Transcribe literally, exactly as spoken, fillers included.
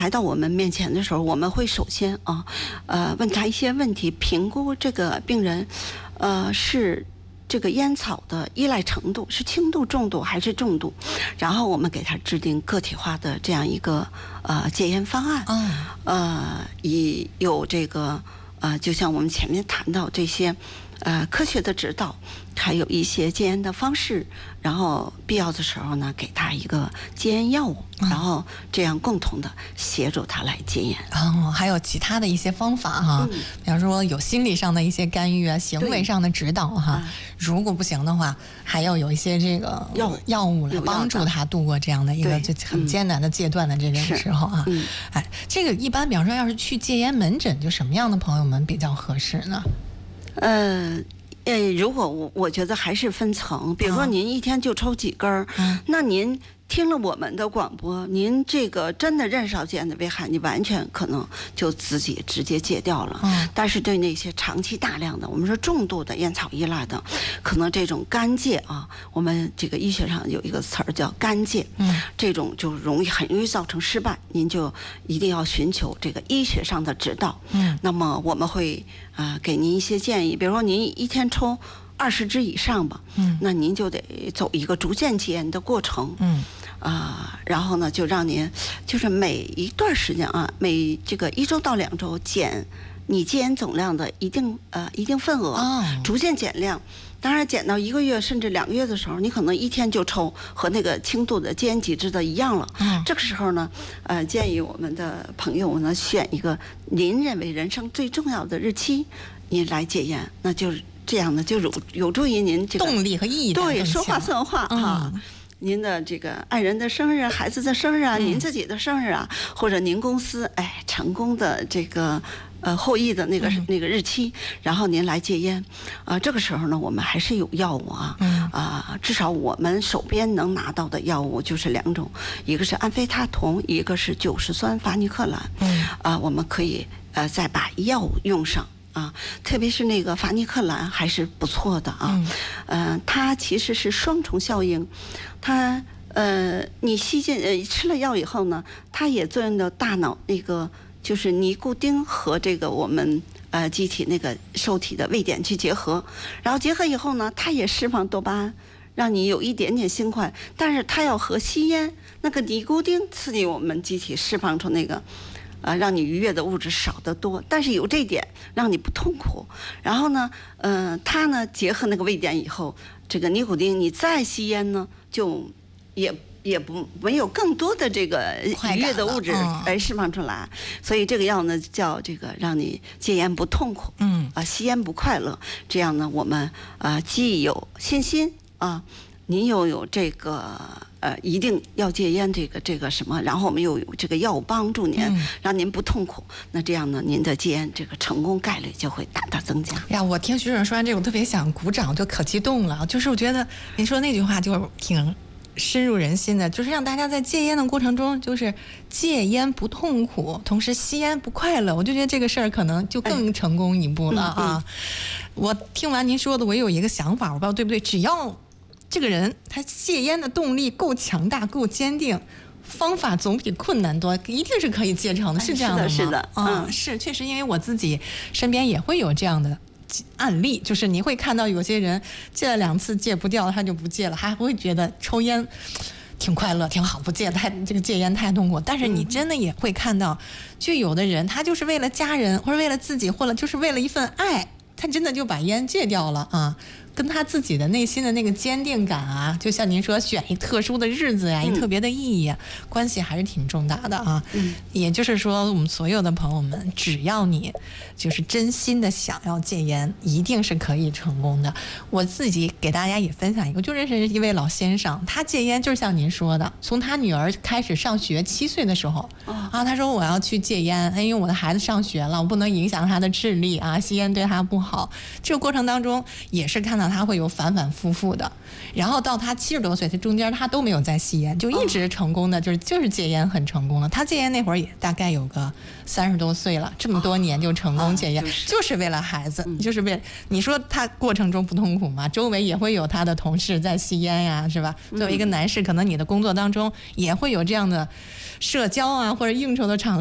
来到我们面前的时候，我们会首先啊，呃，问他一些问题，评估这个病人，呃，是这个烟草的依赖程度是轻度、重度还是重度，然后我们给他制定个体化的这样一个呃戒烟方案，呃，以有这个呃，就像我们前面谈到这些。呃，科学的指导，还有一些戒烟的方式，然后必要的时候呢，给他一个戒烟药物，然后这样共同的协助他来戒烟。 哦，还有其他的一些方法哈，嗯、比方说有心理上的一些干预啊，行为上的指导哈。如果不行的话，还要有一些这个药药物来帮助他度过这样的一个就很艰难的戒断的这个时候啊。嗯、哎，这个一般，比方说要是去戒烟门诊，就什么样的朋友们比较合适呢？ 呃呃，如果我我觉得还是分层，比如说您一天就抽几根儿，嗯、那您听了我们的广播，您这个真的认识到戒烟的危害，你完全可能就自己直接戒掉了。嗯、但是对那些长期大量的，我们说重度的烟草依赖的，可能这种干戒啊，我们这个医学上有一个词儿叫干戒，嗯，这种就容易很容易造成失败，您就一定要寻求这个医学上的指导。嗯，那么我们会啊、呃、给您一些建议，比如说您一天抽二十支以上吧，嗯，那您就得走一个逐渐戒烟的过程，嗯，啊、呃，然后呢，就让您就是每一段时间啊，每这个一周到两周减你戒烟总量的一定呃一定份额，哦、逐渐减量。当然，减到一个月甚至两个月的时候，你可能一天就抽和那个轻度的戒烟体质的一样了。嗯，这个时候呢，呃，建议我们的朋友呢选一个您认为人生最重要的日期，您来戒烟，那就是这样呢，就有有助于您这个动力和意义感更强。 对，说话算话哈。嗯，您的这个爱人的生日、孩子的生日啊，嗯、您自己的生日啊，或者您公司哎成功的这个呃后裔的那个、嗯、那个日期，然后您来戒烟，啊、呃，这个时候呢，我们还是有药物啊，嗯、啊，至少我们手边能拿到的药物就是两种，一个是安非他酮，一个是酒石酸伐尼克兰，嗯，啊，我们可以呃再把药物用上。啊，特别是那个伐尼克兰还是不错的啊，嗯、呃，它其实是双重效应，它呃，你吸进呃吃了药以后呢，它也作用到大脑那个就是尼古丁和这个我们呃机体那个受体的位点去结合，然后结合以后呢，它也释放多巴胺，让你有一点点轻快，但是它要和吸烟那个尼古丁刺激我们机体释放出那个。呃，让你愉悦的物质少得多，但是有这一点让你不痛苦。然后呢，呃，它呢结合那个位点以后，这个尼古丁你再吸烟呢，就也也不没有更多的这个愉悦的物质来释放出来。嗯、所以这个药呢叫这个让你戒烟不痛苦，嗯啊、呃，吸烟不快乐。这样呢，我们呃既有信心啊，您又有这个。呃，一定要戒烟，这个这个什么，然后我们又有这个药物帮助您，嗯、让您不痛苦。那这样呢，您的戒烟这个成功概率就会大大增加。 呀，我听徐主任说完这个，我特别想鼓掌，就可激动了。就是我觉得您说那句话就挺深入人心的，就是让大家在戒烟的过程中，就是戒烟不痛苦，同时吸烟不快乐。我就觉得这个事儿可能就更成功一步了啊！哎嗯嗯、我听完您说的，我有一个想法，我不知道对不对，只要。这个人他戒烟的动力够强大、够坚定，方法总比困难多，一定是可以戒成的，是这样的吗？ 是的，是的， 嗯，是确实，因为我自己身边也会有这样的案例，就是你会看到有些人戒了两次戒不掉，他就不戒了，还会觉得抽烟挺快乐、挺好，不戒太这个戒烟太痛苦。但是你真的也会看到，就有的人他就是为了家人，或者为了自己，或者就是为了一份爱，他真的就把烟戒掉了啊。跟他自己的内心的那个坚定感啊，就像您说选一特殊的日子呀、啊，一特别的意义、啊，关系还是挺重大的啊。嗯，也就是说，我们所有的朋友们，只要你就是真心的想要戒烟，一定是可以成功的。我自己给大家也分享一个，就认识一位老先生，他戒烟就是像您说的，从他女儿开始上学七岁的时候、哦、啊，他说我要去戒烟，因为我的孩子上学了，我不能影响他的智力啊，吸烟对他不好。这个过程当中也是看到。 到他会有反反复复的，然后到他七十多岁，他中间他都没有再吸烟，就一直成功的，就是就是戒烟很成功了。他戒烟那会儿也大概有个三十多岁了，这么多年就成功戒烟，就是为了孩子，就是为你说他过程中不痛苦吗？周围也会有他的同事在吸烟呀，是吧？作为一个男士，可能你的工作当中也会有这样的社交啊或者应酬的场